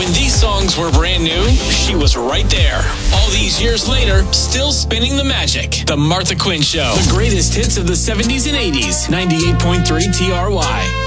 When these songs were brand new, she was right there. All these years later, still spinning the magic. The Martha Quinn Show. The greatest hits of the 70s and 80s. 98.3 TRY.